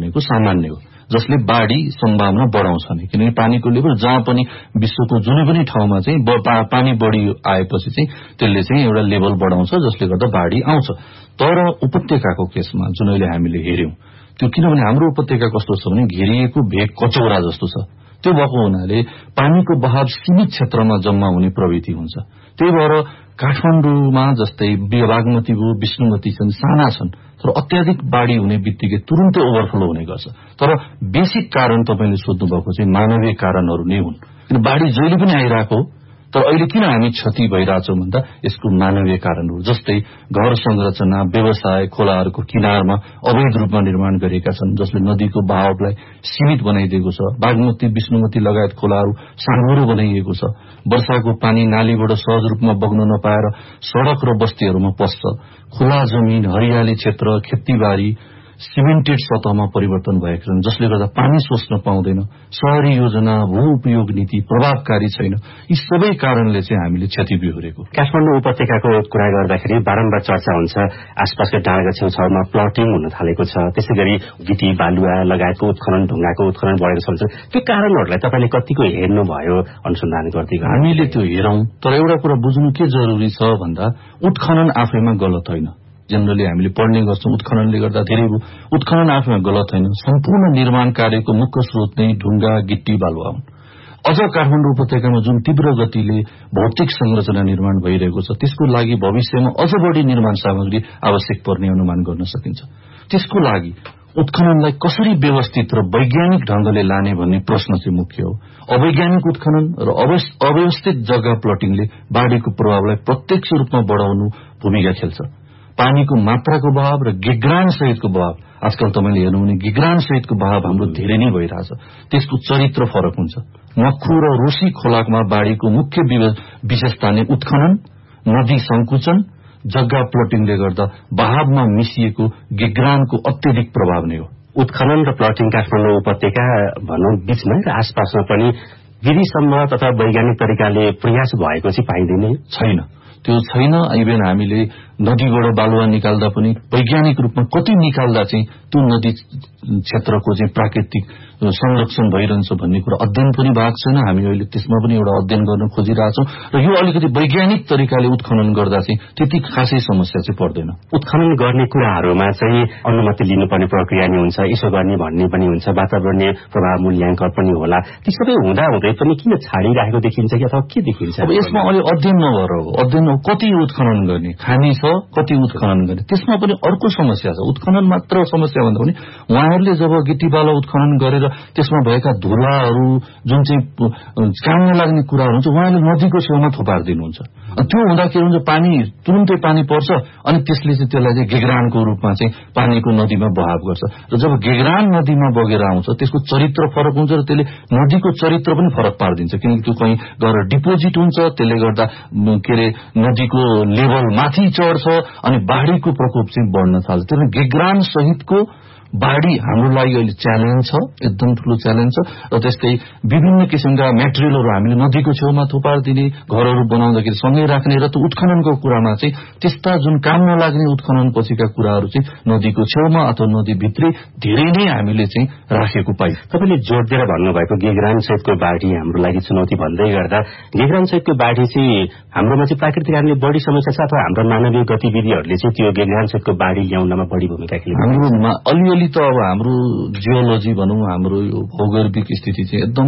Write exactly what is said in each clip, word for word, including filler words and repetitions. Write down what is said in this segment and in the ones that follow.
भनेको सामान्य हो, जसले बाढी सम्भावना बढाउँछ नि। किनकि पानीको लेभल जहाँ पनि विश्वको जुनै पनि ठाउँमा चाहिँ पानी बढी आएपछि चाहिँ त्यसले चाहिँ एउटा लेभल बढाउँछ, जसले गर्दा बाढी आउँछ। तर उपत्यकाको केसमा जुन अहिले हामीले हेर्यौं त्यो, किनभने हाम्रो उपत्यका कस्तो छ भने घेरिएको भेग कचौरा जस्तो छ। त्यो भएको हुनाले पानीको बहाव सीमित क्षेत्रमा जम्मा हुने प्रवृत्ति हुन्छ। त्यही भएर काठमाडौँमा जस्तै बागमती भयो, विष्णुमती छन्, साना छन्, तर अत्याधिक बाढी हुने बित्तिकै तुरुन्तै ओभरफ्लो हुने गर्छ। तर बेसिक कारण तपाईले सोध्नु भएको चाहिँ मानवीय कारणहरू नै हुन्। किन बाढी जहिले पनि आइरहेको हो, तर अहिले किन हामी क्षति भइरहेछौं भन्दा यसको मानवीय कारणहरू, जस्तै घर संरचना, व्यवसाय खोलाहरूको किनारमा अवैध रूपमा निर्माण गरेका छन्, जसले नदीको बहावलाई सीमित बनाइदिएको छ। बागमती, विष्णुमती लगायत खोलाहरू साँघुरो बनाइएको छ। वर्षाको पानी नालीबाट सहज रूपमा बग्न नपाएर सड़क र बस्तीहरूमा पस्छ। खुला जमिन, हरियाली क्षेत्र, खेतीबारी सिमेन्टेड सतहमा परिवर्तन भएका छन्, जसले गर्दा पानी सोच्न पाउँदैन। शहरी योजना, भू उपयोग नीति प्रभावकारी छैन। यी सबै कारणले चाहिँ हामीले क्षति बिहोरेको। काठमाडौँ उपत्यकाको कुरा गर्दाखेरि बारम्बार चर्चा हुन्छ आसपासका डाँडाका छेउछाउमा प्लटिङ हुन थालेको छ, त्यसैगरी गिटी बालुवा लगायतको उत्खनन, ढुङ्गाको उत्खनन बढेको छ। त्यो कारणहरूलाई तपाईले कतिको हेर्नुभयो, अनुसन्धान गर्दै? हामीले त्यो हेरौं, तर एउटा कुरा बुझ्नु के जरुरी छ भन्दा उत्खनन आफैमा गलत होइन। जनरली हामीले पढ्ने गर्छौं उत्खननले गर्दा धेरै भयो। उत्खनन आफैमा गलत होइन। सम्पूर्ण निर्माण कार्यको मुख्य स्रोत नै ढुङ्गा, गिट्टी, बालुवा हुन्। अझ काठमाडौँ उपत्यकामा जुन तीव्र गतिले भौतिक संरचना निर्माण भइरहेको छ, त्यसको लागि भविष्यमा अझ बढी निर्माण सामग्री आवश्यक पर्ने अनुमान गर्न सकिन्छ। त्यसको लागि उत्खननलाई कसरी व्यवस्थित र वैज्ञानिक ढंगले लाने भन्ने प्रश्न चाहिँ मुख्य हो। अवैज्ञानिक उत्खनन र अव्यवस्थित जग्गा प्लटिङले बाढीको प्रभावलाई प्रत्यक्ष रूपमा बढाउनु भूमिका खेल्छ। पानीको मात्राको बहाव र गिग्रान सहितको बहाव, आजकल तपाईले हेर्नु भने गिग्रान सहितको बहाव हाम्रो धेरै नै भइरहेछ। त्यसको चरित्र फरक हुन्छ। मक्खु र रोसी खोलामा बाढीको मुख्य विशेषता नै उत्खनन, नदी संकुचन, जग्गा प्लटिङले गर्दा बहावमा मिसिएको गिग्रानको अत्यधिक प्रभाव नै हो। उत्खनन र प्लटिङ काठमाडौँ उपत्यका भनौं बीचमा र आसपासमा पनि विधिसम्म तथा वैज्ञानिक तरिकाले प्रयास भएको चाहिँ पाइँदैन छैन। त्यो छैन। इभन हामीले नदीबाट बालुवा निकाल्दा पनि वैज्ञानिक रूपमा कति निकाल्दा चाहिँ त्यो नदी क्षेत्रको चाहिँ प्राकृतिक संरक्षण भइरहन्छ भन्ने कुरा अध्ययन पनि भएको छैन। हामी अहिले त्यसमा पनि एउटा अध्ययन गर्न खोजिरहेछौं र यो अलिकति वैज्ञानिक तरिकाले उत्खनन गर्दा चाहिँ त्यति खासै समस्या चाहिँ पर्दैन। उत्खनन गर्ने कुराहरूमा चाहिँ अनुमति लिनुपर्ने प्रक्रिया नै हुन्छ, यसो गर्ने भन्ने पनि हुन्छ, वातावरणीय प्रभाव मूल्याङ्कन पनि होला। ती सबै हुँदा हुँदै पनि किन छाडिराखेको देखिन्छ कि अथवा के देखिन्छ? अब यसमा अलि अध्ययन नभएर हो। अध्ययन कति उत्खनन गर्ने, खानी छ कति उत्खनन गर्ने, त्यसमा पनि अर्को समस्या छ। उत्खनन मात्र समस्या भन्दा पनि उहाँहरूले जब गिट्टी बालुवा उत्खनन गरेर त्यसमा भएका धुलाहरू जुन चाहिँ काम नलाग्ने कुराहरू हुन्छ उहाँले नदीको छेउमा थोपारिदिनुहुन्छ। त्यो हुँदा के हुन्छ, पानी तुरुन्तै पानी पर्छ अनि त्यसले चाहिँ त्यसलाई चाहिँ गेग्रानको रूपमा चाहिँ पानीको नदीमा बहाव गर्छ र जब गेग्रान नदीमा बगेर आउँछ त्यसको चरित्र फरक हुन्छ र त्यसले नदीको चरित्र पनि फरक पारिदिन्छ। किनकि त्यो कहीँ गएर डिपोजिट हुन्छ, त्यसले गर्दा के अरे नदीको लेभल माथि चढ्छ अनि बाढीको प्रकोप चाहिँ बढ्न थाल्छ। त्यसैले गेग्रान सहितको बाढी हाम्रो लागि अहिले च्यालेन्ज छ, एकदम ठूलो च्यालेन्ज छ। र त्यस्तै विभिन्न किसिमका मेटेरियलहरू हामीले नदीको छेउमा थुपारिदिने, घरहरू बनाउँदाखेरि सँगै राख्ने र त्यो उत्खननको कुरामा चाहिँ त्यस्ता जुन काम नलाग्ने उत्खनन पछिका कुराहरू चाहिँ नदीको छेउमा अथवा नदीभित्रै धेरै नै हामीले चाहिँ राखेको पाइ। तपाईले जोड दिएर भन्नुभएको गेग्रान सहितको बाढी हाम्रो लागि चुनौती भन्दै गर्दा गेग्रान सहितको बाढी चाहिँ हाम्रोमा चाहिँ प्राकृतिक कारणले बढी समस्या छ अथवा हाम्रो मानवीय गतिविधिहरूले चाहिँ त्यो गेग्रान सहितको बाढी ल्याउनमा बढी भूमिका खेल्छ? हाम्रोमा अलिअलि त अब हाम्रो जियोलोजी भनौं, हाम्रो यो भौगोलिक स्थिति चाहिँ एकदम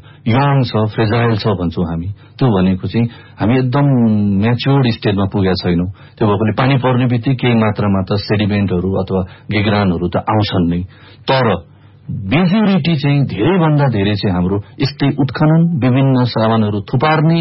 यङ छ, फ्रेजाइल छ भन्छौं हामी। त्यो भनेको चाहिँ हामी एकदम म्याच्योर्ड स्टेजमा पुगेका छैनौं। त्यो भएकोले पानी पर्ने बित्तिकै केही मात्रामा त सेडिमेन्टहरू अथवा गेग्रानहरू त आउँछन् नै, तर मेजोरिटी चाहिँ धेरै भन्दा धेरै चाहिँ हाम्रो यस्तै उत्खनन, विभिन्न सामानहरू थुपार्ने,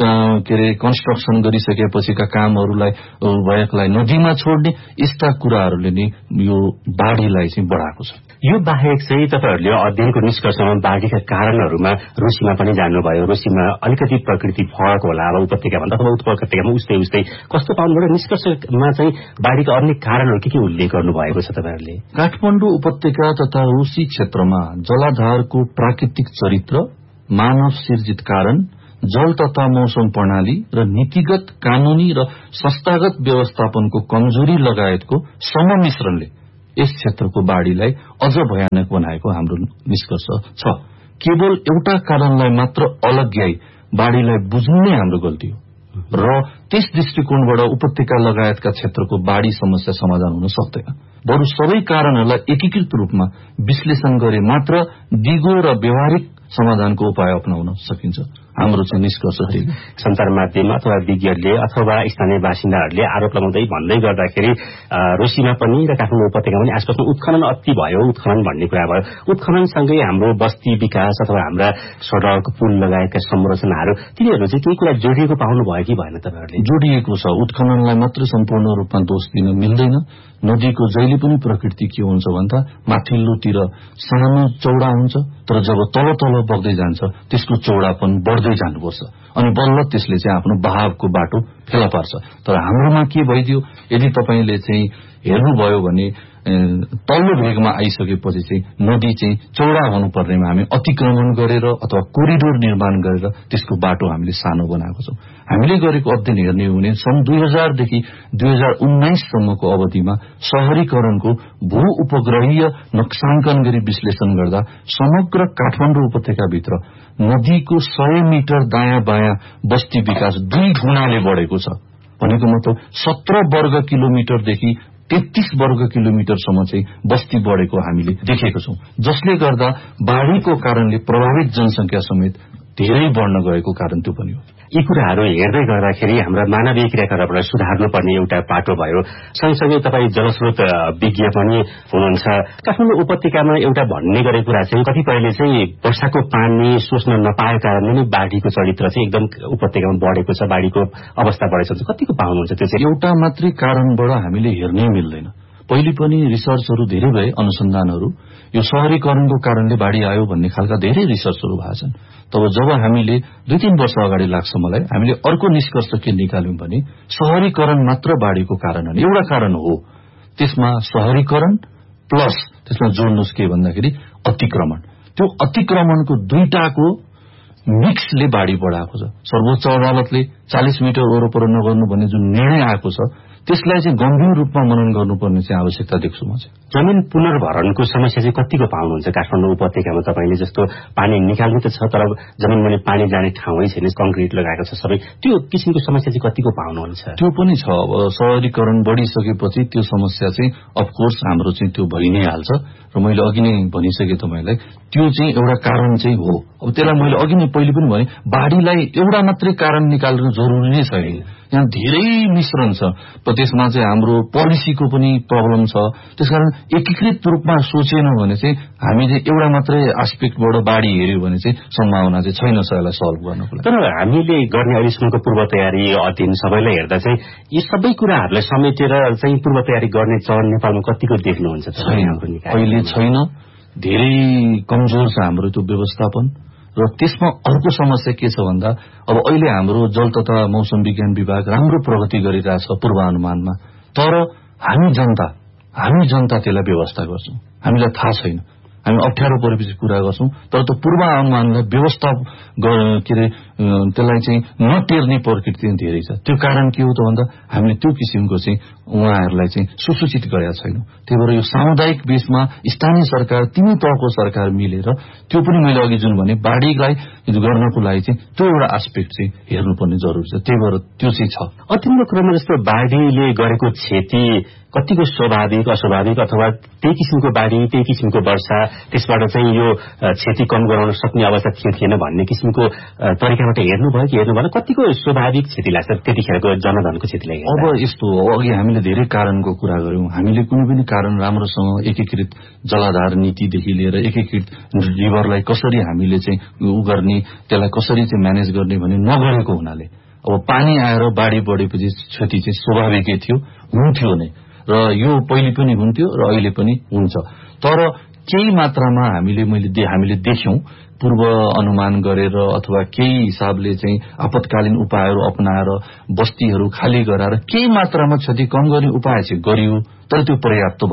के अरे कन्स्ट्रक्सन गरिसकेपछिका कामहरूलाई भएकोलाई नदीमा छोड्ने, यस्ता कुराहरूले नै यो बाढीलाई चाहिँ बढाएको छ। यो बाहेक चाहिँ तपाईहरुले अध्ययनको निष्कर्षमा बाढीका कारणहरूमा रुसीमा पनि जान्नुभयो। रुसीमा अलिकति प्रकृति फरक होला अब उपत्यकाभन्दा अथवा उपत्यकामा उस्तै उस्तै कस्तो पाउनुभयो? निष्कर्षमा चाहिँ बाढीका अन्य कारणहरू के के उल्लेख गर्नुभएको छ तपाईहरुले? काठमाडौँ उपत्यका तथा रुसी क्षेत्रमा जलाधारको प्राकृतिक चरित्र, मानव सिर्जित कारण, जल तथा मौसम प्रणाली र नीतिगत, कानूनी र संस्थागत व्यवस्थापनको कमजोरी लगायतको सममिश्रणले यस क्षेत्रको बाढीलाई अझ भयानक बनाएको हाम्रो निष्कर्ष छ। केवल एउटा कारणलाई मात्र अलग्याई बाढीलाई बुझ्नु नै हाम्रो गल्ती हो र त्यस दृष्टिकोणबाट उपत्यका लगायतका क्षेत्रको बाढी समस्या समाधान हुन सक्दैन। बरु सबै कारणहरूलाई एकीकृत रूपमा विश्लेषण गरे मात्र दिगो र व्यवहारिक समाधानको उपाय अपनाउन सकिन्छ। हाम्रो चाहिँ निष्कर्ष सञ्चार माध्यम अथवा विज्ञहरूले अथवा स्थानीय बासिन्दाहरूले आरोप लगाउँदै भन्दै गर्दाखेरि रोशीमा पनि र काठमाडौँ उपत्यकामा पनि आसपासमा उत्खनन अति भयो, उत्खनन भन्ने कुरा भयो। उत्खननसँगै हाम्रो बस्ती विकास अथवा हाम्रा सडक पुल लगायतका संरचनाहरू तिनीहरू चाहिँ केही कुरा जोडिएको पाउनु भयो कि भएन तपाईहरूले? जोडिएको छ। उत्खननलाई मात्र सम्पूर्ण रूपमा दोष दिन मिल्दैन। नदीको जहिले पनि प्रकृति के हुन्छ भन्दा माथिल्लोतिर सानो चौडा हुन्छ, तर जब तल तल बग्दै जान्छ त्यसको चौडापन बढ्दै जानुपर्छ अनि बल्ल त्यसले चाहिँ आफ्नो बहावको बाटो फेला पार्छ। तर हाम्रोमा के भइदियो, यदि तपाईले चाहिँ हेर्नुभयो भने तल्लो भेगमा आइसकेपछि चाहिँ नदी चाहिँ चौडा हुनुपर्नेमा हामी अतिक्रमण गरेर अथवा कोरिडोर निर्माण गरेर त्यसको बाटो हामीले सानो बनाएको छौं। हामीले गरेको अध्ययन हेर्ने हो भने सन् दुई हजारदेखि दुई हजार उन्नाइस सम्मको अवधिमा शहरीकरणको भू उपग्रहीय नक्साङ्कन गरी विश्लेषण गर्दा समग्र काठमाडौँ उपत्यकाभित्र नदीको सय मिटर दायाँ बायाँ बस्ती विकास दुई गुणाले बढेको छ। भनेको मतलब सत्र वर्ग किलोमिटरदेखि तेत्तीस वर्ग किलोमिटरसम्म चाहिँ बस्ती बढेको हामीले देखेको छौं, जसले गर्दा बाढीको कारणले प्रभावित जनसंख्या समेत धेरै बढ्न गएको कारण त्यो पनि हो। यी कुराहरू हेर्दै गर्दाखेरि हाम्रा मानवीय क्रियाकलापलाई सुधार्नुपर्ने एउटा पाटो भयो। सँगसँगै तपाईँ जलस्रोत विज्ञ पनि हुनुहुन्छ। काठमाडौँ उपत्यकामा एउटा भन्ने गरेको कुरा चाहिँ कतिपयले चाहिँ वर्षाको पानी सोच्न नपाएको कारणले नै बाढीको चरित्र चाहिँ एकदम उपत्यकामा बढेको छ, बाढीको अवस्था बढेको छ। कतिको पाउनुहुन्छ त्यो चाहिँ? एउटा मात्रै कारणबाट हामीले हेर्नै मिल्दैन। पहिले पनि रिसर्चहरू धेरै भए, अनुसन्धानहरू यो शहरीकरणको कारणले बाढी आयो भन्ने खालका धेरै रिसर्चहरू भएको छन्। तब जब हामीले दुई तीन वर्ष अगाडि लाग्छ मलाई, हामीले अर्को निष्कर्ष के निकाल्यौं भने शहरीकरण मात्र बाढीको कारण होइन, एउटा कारण हो। त्यसमा शहरीकरण प्लस त्यसमा जोड्नुहोस् के भन्दाखेरि अतिक्रमण। त्यो अतिक्रमणको दुईटाको मिक्सले बाढी बढाएको छ। सर्वोच्च अदालतले चालीस मिटर वरपर नगर्नु भन्ने जुन निर्णय आएको छ त्यसलाई चाहिँ गम्भीर रूपमा मनन गर्नुपर्ने चाहिँ आवश्यकता देख्छु म चाहिँ। जमिन पुनर्भरणको समस्या चाहिँ कतिको पाउनुहुन्छ काठमाडौँ उपत्यकामा? तपाईले जस्तो पानी निकाल्नु त छ, तर जमिनमा पानी जाने ठाउँै छैन, कङ्क्रिट लगाएको छ सबै, त्यो किसिमको समस्या चाहिँ कतिको पाउनुहुन्छ? त्यो पनि छ। अब शहरीकरण बढिसकेपछि त्यो समस्या चाहिँ अफकोर्स हाम्रो चाहिँ त्यो भइ नै हाल्छ र मैले अघि नै भनिसके तपाईलाई त्यो चाहिँ एउटा कारण चाहिँ हो। अब त्यसलाई मैले अघि नै पहिले पनि भने बाढीलाई एउटा मात्रै कारण निकाल्नु जरुरी नै छैन। यहाँ धेरै मिश्रण छ। त्यसमा चाहिँ हाम्रो पोलिसीको पनि प्रब्लम छ। त्यसकारण एकीकृत रूपमा सोचेनौं भने चाहिँ हामीले एउटा मात्रै एस्पेक्टबाट बाढी हेर्यो भने चाहिँ सम्भावना चाहिँ छैन यसलाई सल्भ गर्नको लागि। तर हामीले गर्ने अहिलेसम्मको पूर्व तयारी अध्ययन सबैलाई हेर्दा चाहिँ यी सबै कुराहरूलाई समेटेर चाहिँ पूर्व तयारी गर्ने चरण नेपालमा कतिको देख्नुहुन्छ? अहिले छैन, धेरै कमजोर छ हाम्रो त्यो व्यवस्थापन। र त्यसमा अर्को समस्या के छ भन्दा अब अहिले हाम्रो जल तथा मौसम विज्ञान विभाग राम्रो प्रगति गरिरहेछ पूर्वानुमानमा, तर हामी जनता हामी जनता त्यसलाई व्यवस्था गर्छौं। हामीलाई थाहा छैन, हामी अप्ठ्यारो परेपछि कुरा गर्छौं, तर त्यो पूर्वानुमानलाई व्यवस्था के अरे त्यसलाई चाहिँ नटेर्ने प्रकृति धेरै छ। त्यो कारण के हो त भन्दा हामीले त्यो किसिमको चाहिँ उहाँहरूलाई चाहिँ सुसूचित गरेका छैनौं। त्यही भएर यो सामुदायिक बेसमा स्थानीय सरकार, तिनै तहको सरकार मिलेर त्यो पनि मैले अघि जुन भने बाढीलाई गर्नको लागि चाहिँ त्यो एउटा एस्पेक्ट चाहिँ हेर्नुपर्ने जरुरी छ। त्यही भएर त्यो चाहिँ छ। अन्तिमको क्रममा जस्तो बाढीले गरेको क्षति कतिको स्वाभाविक अस्वाभाविक अथवा त्यही किसिमको बाढी त्यही किसिमको वर्षा त्यसबाट चाहिँ यो क्षति कम गराउन सक्ने अवस्था थियो थिएन भन्ने किसिमको तरिकाबाट हेर्नुभयो कि हेर्नु भएन? कतिको स्वाभाविक क्षति लाग्छ त्यतिखेरको जनधनको क्षतिलाई? अब यस्तो हो, अघि हामीले धेरै कारणको कुरा गर्यौं। हामीले कुनै पनि कारण राम्रोसँग एकीकृत जलाधार नीतिदेखि लिएर एकीकृत रिभरलाई कसरी हामीले चाहिँ उ गर्ने, त्यसलाई कसरी चाहिँ म्यानेज गर्ने भन्ने नगरेको हुनाले अब पानी आएर बाढी बढेपछि क्षति चाहिँ स्वाभाविकै थियो, हुन्थ्यो नै, र यो पहिले पनि हुन्थ्यो र अहिले पनि हुन्छ। तर केही मात्रामा हामीले मैले हामीले देख्यौं पूर्व अनुमान गरेर अथवा केही हिसाबले चाहिँ आपतकालीन उपायहरू अपनाएर बस्तीहरू खाली गराएर केही मात्रामा क्षति कम गर्ने उपाय चाहिँ गरियो, तर त्यो पर्याप्त भएन।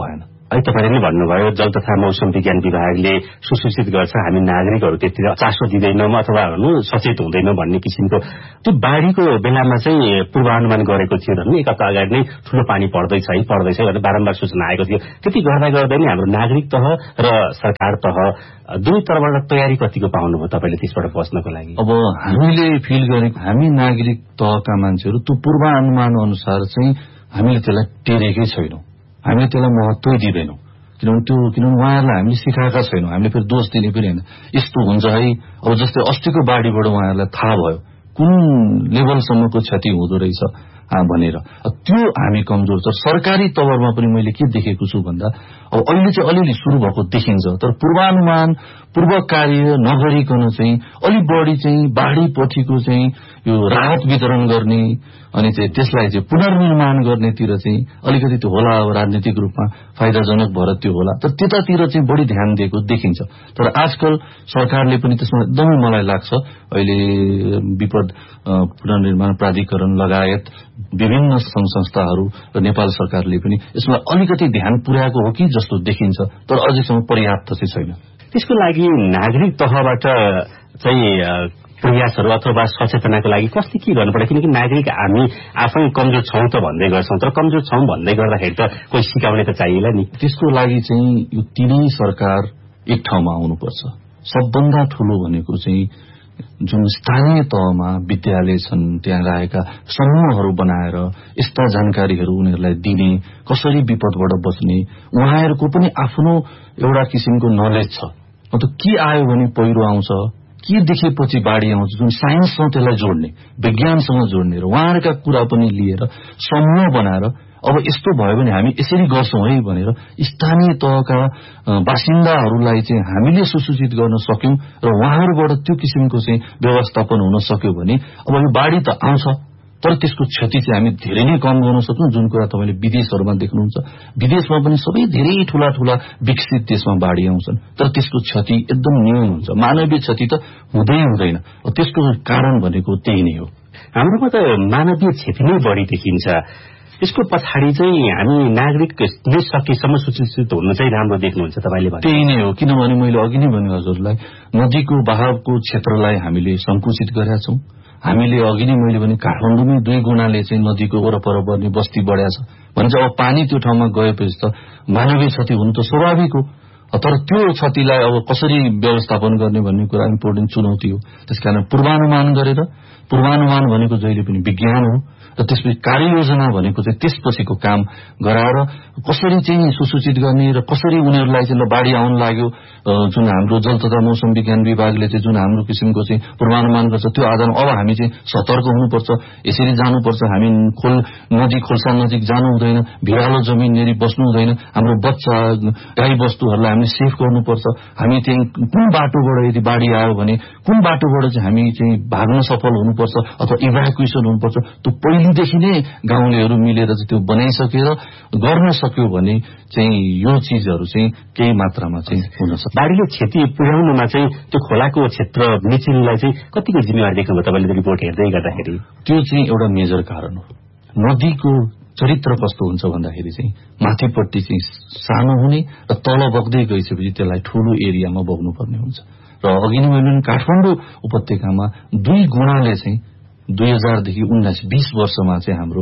अहिले तपाईँले नै भन्नुभयो जल तथा मौसम विज्ञान विभागले सुसूचित गर्छ, हामी नागरिकहरू त्यति चासो दिँदैनौँ अथवा सचेत हुँदैनौँ भन्ने किसिमको। त्यो बाढीको बेलामा चाहिँ पूर्वानुमान गरेको थियो भने एक हप्ता अगाडि नै ठूलो पानी पर्दैछ है पर्दैछ भनेर बारम्बार सूचना आएको थियो। त्यति गर्दा गर्दै नै हाम्रो नागरिक तह र सरकार तह दुई तर्फबाट तयारी कतिको पाउनुभयो तपाईँले त्यसबाट बच्नको लागि? अब हामीले फिल गरेको हामी नागरिक तहका मान्छेहरू त्यो पूर्वानुमान अनुसार चाहिँ हामीले त्यसलाई टेरेकै छैनौं, हामीले त्यसलाई महत्त्वै दिँदैनौं। किनभने त्यो किनभने उहाँहरूलाई हामीले सिकाएका छैनौं। हामीले फेरि दोष दिने पनि होइन, यस्तो हुन्छ है। अब जस्तै अस्तिको बाढीबाट उहाँहरूलाई थाहा भयो कुन लेभलसम्मको क्षति हुँदो रहेछ भनेर, त्यो हामी कमजोर छ। सरकारी तवरमा पनि मैले के देखेको छु भन्दा अब अहिले चाहिँ अलिअलि सुरु भएको देखिन्छ, तर पूर्वानुमान पूर्व कार्य नगरिकन चाहिँ अलि बढी चाहिँ बाढी पछिको चाहिँ यो राहत वितरण गर्ने अनि चाहिँ त्यसलाई चाहिँ पुनर्निर्माण गर्नेतिर चाहिँ अलिकति त्यो होला, अब राजनीतिक रूपमा फाइदाजनक भएर त्यो होला, तर त्यतातिर चाहिँ बढी ध्यान दिएको देखिन्छ। तर आजकल सरकारले पनि त्यसमा एकदमै मलाई लाग्छ अहिले विपद पुनर्निर्माण प्राधिकरण लगायत विभिन्न संघ संस्थाहरू र नेपाल सरकारले पनि यसमा अलिकति ध्यान पुर्याएको हो कि जस्तो देखिन्छ, तर अझैसम्म पर्याप्त चाहिँ छैन। त्यसको लागि नागरिक तहबाट चाहिँ प्रयासहरू अथवा सचेतनाको लागि कस्तो के गर्नु पर्यो? किनकि नागरिक हामी आफै कमजोर छौं त भन्दै गर्छौं, तर कमजोर छौं भन्दै गर्दाखेरि त कोही सिकाउने त चाहिएला नि। त्यसको लागि चाहिँ यो तीनै सरकार एक ठाउँमा आउनुपर्छ। सबभन्दा ठूलो भनेको चाहिँ जुन स्थानीय तहमा विद्यालय छन् त्यहाँ रहेका समूहहरू बनाएर यस्ता जानकारीहरू उनीहरूलाई दिने, कसरी विपदबाट बच्ने, उहाँहरूको पनि आफ्नो एउटा किसिमको नलेज छ। मतलब के आयो भने पहिरो आउँछ, के देखेपछि बाढी आउँछ, जुन साइन्ससँग त्यसलाई जोड्ने, विज्ञानसँग जोड्ने र उहाँहरूका कुरा पनि लिएर समूह बनाएर अब यस्तो भयो भने हामी यसरी गर्छौं है भनेर स्थानीय तहका बासिन्दाहरूलाई चाहिँ हामीले सुसूचित गर्न सक्यौं र उहाँहरूबाट त्यो किसिमको चाहिँ व्यवस्थापन हुन सक्यो भने अब यो बाढी त आउँछ तर त्यसको क्षति चाहिँ हामी धेरै नै कम गर्न सक्छौं। जुन कुरा तपाईले विदेशहरूमा देख्नुहुन्छ, विदेशमा पनि सबै धेरै ठूला ठूला विकसित देशमा बाढी आउँछन् तर त्यसको क्षति एकदम न्यून हुन्छ, मानवीय क्षति त हुँदै हुँदैन। त्यसको कारण भनेको त्यही नै हो। हाम्रोमा त मानवीय क्षति नै बढी देखिन्छ। यसको पछाडि चाहिँ हामी नागरिक नै सकेसम्म सूचित हुनु चाहिँ राम्रो देख्नुहुन्छ तपाईले भने? त्यही नै हो। किनभने मैले अघि नै भने हजुरलाई नदीको बहावको क्षेत्रलाई हामीले संकुचित गरेका छौं। हामीले अघि नै मैले भने काठमाडौँमै दुई गुणाले चाहिँ नदीको वरपर पर्ने बस्ती बढ्या छ भने चाहिँ अब पानी त्यो ठाउँमा गएपछि त मानवीय क्षति हुनु त स्वाभाविक हो। तर त्यो क्षतिलाई अब कसरी व्यवस्थापन गर्ने भन्ने कुरा इम्पोर्टेन्ट चुनौती हो। त्यसकारण पूर्वानुमान गरेर, पूर्वानुमान भनेको जहिले पनि विज्ञान हो र त्यसपछि कार्ययोजना भनेको चाहिँ त्यसपछिको काम गराएर कसरी चाहिँ सुसूचित गर्ने र कसरी उनीहरूलाई चाहिँ बाढी आउन लाग्यो, जुन हाम्रो जल तथा मौसम विज्ञान विभागले चाहिँ जुन हाम्रो किसिमको चाहिँ पूर्वानुमान गर्छ त्यो आधारमा अब हामी चाहिँ सतर्क हुनुपर्छ, यसरी जानुपर्छ, हामी खोल नदी खोल्सा नजिक जानु हुँदैन, भिरालो जमिन नेरी बस्नु हुँदैन, हाम्रो बच्चा गाई बस्तुहरूलाई हामीले सेफ गर्नुपर्छ, हामी चाहिँ कुन बाटोबाट यदि बाढी आयो भने कुन बाटोबाट चाहिँ हामी चाहिँ भाग्न सफल हुनुपर्छ अथवा इभ्याकुएसन हुनुपर्छ, त्यो पहिलेदेखि नै गाउँलेहरू मिलेर चाहिँ त्यो बनाइसकेर गर्न सक्यो भने चाहिँ यो चीजहरू चाहिँ केही मात्रामा चाहिँ हुन सक्छ। बाढीले क्षति पुर्याउनमा चाहिँ त्यो खोलाको क्षेत्र मिचिनुलाई चाहिँ कतिको जिम्मेवारी देख्नुभयो तपाईले रिपोर्ट हेर्दै गर्दाखेरि? त्यो चाहिँ एउटा मेजर कारण हो। नदीको चरित्र कस्तो हुन्छ भन्दाखेरि चाहिँ माथिपट्टि चाहिँ सानो हुने र तल बग्दै गइसकेपछि त्यसलाई ठूलो एरियामा बग्नुपर्ने हुन्छ। र अघि नै मैले काठमाडौँ उपत्यकामा दुई गुणाले चाहिँ दुई हजारदेखि उन्नाइस बीस वर्षमा चाहिँ हाम्रो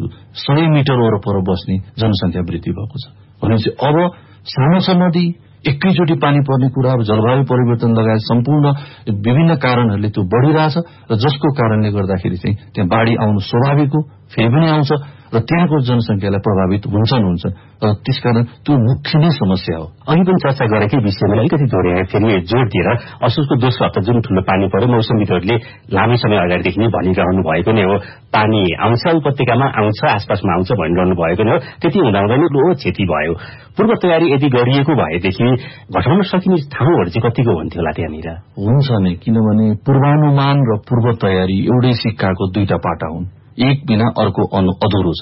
सय मिटर वरपर बस्ने जनसंख्या वृद्धि भएको छ भनेपछि अब सानो छ नदी, एकैचोटि पानी पर्ने कुरा, अब जलवायु परिवर्तन लगायत सम्पूर्ण विभिन्न कारणहरूले त्यो बढ़िरहेछ र जसको कारणले गर्दाखेरि चाहिँ त्यहाँ बाढी आउनु स्वाभाविक हो, फेरि पनि आउँछ र त्यहाँको जनसंख्यालाई प्रभावित हुन्छन् हुन्छ र त्यसकारण त्यो मुख्य नै समस्या हो। अघि पनि चर्चा गरेकै विषयमा अलिकति दोहोऱ्याए फेरि जोड़ दिएर असोजको दोस्रो हप्ता जुन ठूलो पानी पर्यो मौसमविदहरूले लामै समय अगाडिदेखि नै भनिरहनु भएको नै हो, पानी आउँछ उपत्यकामा आउँछ आसपासमा आउँछ भनिरहनु भएको नै हो। त्यति हुँदा हुँदै नै ठूलो क्षति भयो। पूर्व तयारी यदि गरिएको भएदेखि घटाउन सकिने ठाउँहरू चाहिँ कतिको हुन्थ्यो होला त्यहाँनिर? हुन्छ नै, किनभने पूर्वानुमान र पूर्व तयारी एउटै सिक्काको दुईटा पाटा हुन्, एक बिना अर्को अधुरो छ।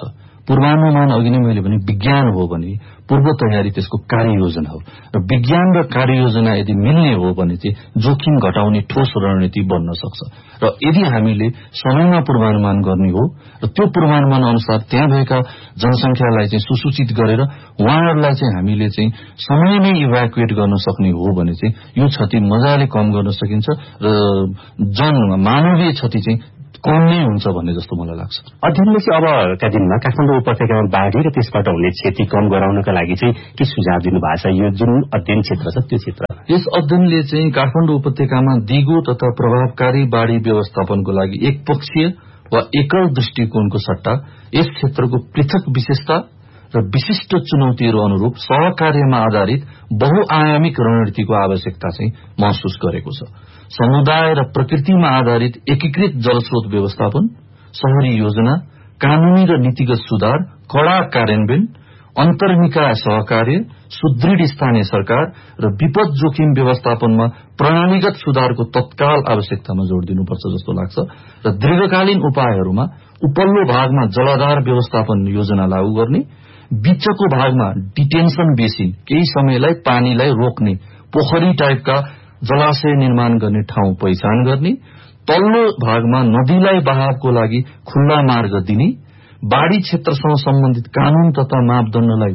पूर्वानुमान अघि नै मैले भने विज्ञान हो भने पूर्व तयारी त्यसको कार्ययोजना हो र विज्ञान र कार्ययोजना यदि मिल्ने हो भने चाहिँ जोखिम घटाउने ठोस रणनीति बन्न सक्छ र यदि हामीले समयमा पूर्वानुमान गर्ने हो र त्यो पूर्वानुमान अनुसार त्यहाँ भएका जनसंख्यालाई चाहिँ सुसूचित गरेर उहाँहरूलाई चाहिँ हामीले चाहिँ समयमै इभ्याकुएट गर्न सक्ने हो भने चाहिँ यो क्षति मजाले कम गर्न सकिन्छ र जन मानवीय क्षति चाहिँ कम नै हुन्छ भन्ने जस्तो मलाई लाग्छ। अध्ययनले चाहिँ अबका दिनमा काठमाडौँ उपत्यकामा बाढ़ी र त्यसबाट हुने क्षति कम गराउनका लागि चाहिँ के सुझाव दिनुभएको छ यो जुन अध्ययन क्षेत्र छ त्यो क्षेत्र? यस अध्ययनले चाहिँ काठमाडौँ उपत्यकामा दिगो तथा प्रभावकारी बाढ़ी व्यवस्थापनको लागि एकपक्षीय वा एकल दृष्टिकोणको सट्टा यस क्षेत्रको पृथक विशेषता र विशिष्ट चुनौतीहरू अनुरूप सहकार्यमा आधारित बहुआयामिक रणनीतिको आवश्यकता चाहिँ महसुस गरेको छ। समुदाय र प्रकृतिमा आधारित एकीकृत जलस्रोत व्यवस्थापन, शहरी योजना, कानूनी र नीतिगत सुधार, कड़ा कार्यान्वयन, अन्तर्निकाय सहकार्य, सुदृढ़ स्थानीय सरकार र विपद जोखिम व्यवस्थापनमा प्रणालीगत सुधारको तत्काल आवश्यकतामा जोड़ दिनुपर्छ जस्तो लाग्छ र दीर्घकालीन उपायहरूमा उपल्लो भागमा जलाधार व्यवस्थापन योजना लागू गर्ने, बीचको भागमा डिटेन्सन बेसिन केही समयलाई पानीलाई रोक्ने पोखरी टाइपका जलाशय निर्माण गर्ने ठाउँ पहिचान गर्ने, तल्लो भागमा नदीलाई बहावको लागि खुल्ला मार्ग दिने, बाढ़ी क्षेत्रसँग सम्बन्धित कानून तथा मापदण्डलाई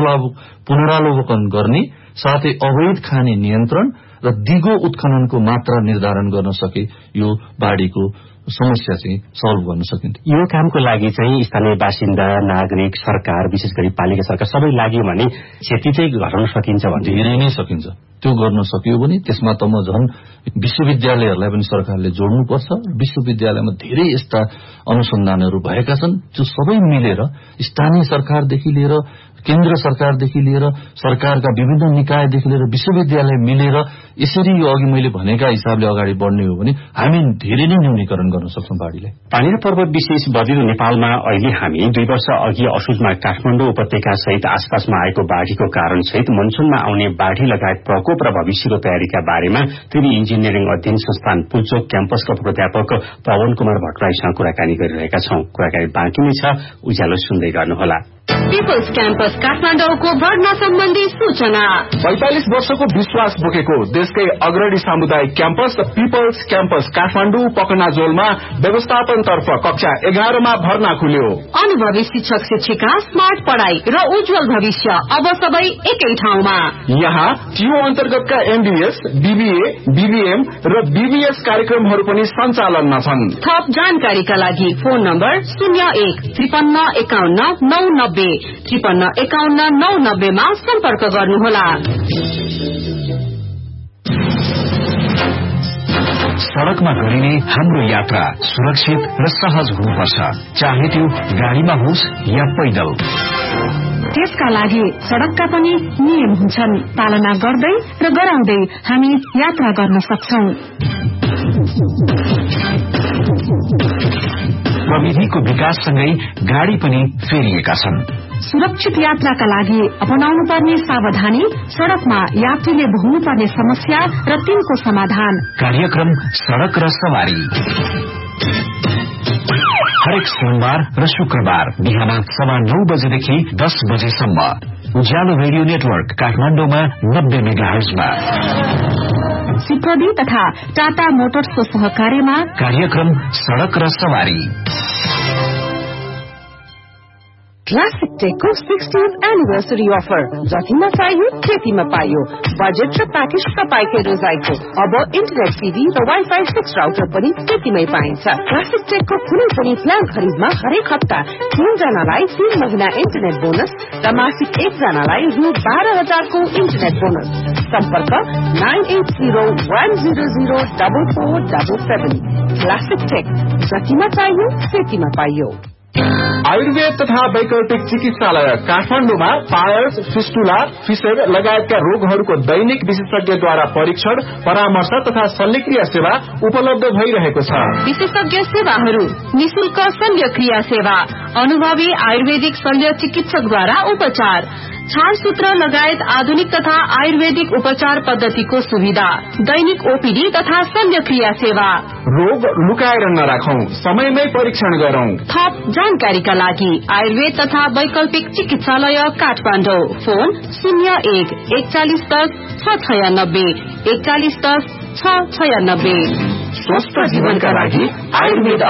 पुनरावलोकन गर्ने, साथै अवैध खाने नियन्त्रण र दिगो उत्खननको मात्रा निर्धारण गर्न सके यो बाढ़ीको समस्या चाहिँ सल्भ गर्न सकिन्छ। यो कामको लागि चाहिँ स्थानीय बासिन्दा, नागरिक, सरकार, विशेष गरी पालिका सरकार सबै लाग्यो भने क्षति चाहिँ घटाउन सकिन्छ भने धेरै नै सकिन्छ। त्यो गर्न सकियो भने त्यसमा त म झन् विश्वविद्यालयहरूलाई पनि सरकारले जोड्नुपर्छ। विश्वविद्यालयमा धेरै यस्ता अनुसन्धानहरू भएका छन् जो सबै मिलेर स्थानीय सरकारदेखि लिएर केन्द्र सरकारदेखि लिएर सरकारका विभिन्न निकायदेखि लिएर विश्वविद्यालय मिलेर यसरी यो अघि मैले भनेका हिसाबले अगाडि बढ्ने हो भने हामी धेरै नै न्यूनीकरण गर्न सक्छौं बाढ़ीलाई। पानी र पर्वत विशेष बदिलो नेपालमा अहिले हामी दुई वर्ष अघि असोजमा काठमाडौँ उपत्यका सहित आसपासमा आएको बाढ़ीको कारण सहित मनसूनमा आउने बाढ़ी लगायत प्रकोप र भविष्यको तयारीका बारेमा त्रिवी इन्जिनियरिङ अध्ययन संस्थान पुल्चोक क्याम्पसका प्राध्यापक पवन कुमार भट्टराईसँग कुराकानी गरिरहेका छौं। कुराकानी बाँकी नै छ, उज्यालो सुन्दै गर्नुहोला। पीपल्स क्याम्पस काठमाडौँको भर्ना सम्बन्धी सूचना। पैंतालिस वर्षको विश्वास बोकेको देशकै अग्रणी सामुदायिक क्याम्पस पीपल्स क्याम्पस काठमाडौँ पकनाजोलमा व्यवस्थापनतर्फ कक्षा एघारमा भर्ना खुल्यो। अनुभवी शिक्षक शिक्षिका, स्मार्ट पढ़ाई र उज्जवल भविष्य अब सबै एकै ठाउँमा। यहाँ टिओ अन्तर्गतका एमबीएस, बीबीए, बीबीएम र बीबीएस कार्यक्रमहरू पनि सञ्चालनमा छन्। थप जानकारीका लागि फोन नम्बर शून्य एक त्रिपन्न एकाउन्न नौ नब्बे त्रिपन्न एकाउन्न नौ नब्बेमा सम्पर्क गर्नुहोला। सड़कमा गरिने हाम्रो यात्रा सुरक्षित र सहज हुनुपर्छ, चाहे त्यो गाड़ीमा होस् या पैदल। त्यसका लागि सड़कका पनि नियम हुन्छन्, पालना गर्दै र गराउँदै हामी यात्रा गर्न सक्छौं। प्रविधिको विकाससँगै गाड़ी पनि फेरिएका छन्। सुरक्षित यात्राका लागि अपनाउनु पर्ने सावधानी, सड़कमा यात्रीले भोग्नुपर्ने समस्या र तिनको समाधान। कार्यक्रम सड़क र सवारी हरेक सोमबार र शुक्रबार बिहान सवा नौ बजेदेखि दस बजेसम्म उज्यालो रेडियो नेटवर्क काठमाडौँमा नब्बे मेगाहर्जमा। सिप्रदी तथा टाटा मोटर्सको सहकार्यमा कार्यक्रम सड़क र सवारी। क्लासिक टेकको सिक्सटीन्थ एनिभर्सरी अफर, जतिमा चाहियो त्यतिमा पाइयो। बजेट र प्याकेज तपाईँकै रोजाइको। अब इन्टरनेट सिडी र वाइफाई फिक्स राउटर पनि त्यतिमै पाइन्छ। क्लासिक टेकको कुनै पनि प्लान खरिदमा हरेक हप्ता तीनजनालाई तीन महिना इन्टरनेट बोनस र मासिक एकजनालाई रु बाह्र हजारको इन्टरनेट बोनस। सम्पर्क nine at zero one zero zero double four double seven. Classic take, जतिमा चाहियो त्यतिमा पाइयो। आयुर्वेद तथा वैकल्पिक चिकित्सालय काठमाडौँमा पायल्स, फिस्टुला, फिसर लगायतका रोगहरूको दैनिक विशेषज्ञद्वारा परीक्षण, परामर्श तथा शल्यक्रिया सेवा उपलब्ध भइरहेको छ। विशेषज्ञ सेवाहरू, निशुल्क शल्यक्रिया सेवा, अनुभवी आयुर्वेदिक शल्य चिकित्सकद्वारा उपचार, छालसूत्र लगायत आधुनिक तथा आयुर्वेदिक उपचार पद्धतिको सुविधा, दैनिक ओपीडी तथा शल्यक्रिया सेवा। रोग लुकाएर नराखौं, समयमै परीक्षण गरौं। थप जानकारीका लागि आयुर्वेद तथा वैकल्पिक चिकित्सालय काठमाडौँ। फोन शून्य एक एकचालिस दस छ छयानब्बे एकचालिस दस छ छयानब्बे। स्वस्थ जीवनका लागि आयुर्वेद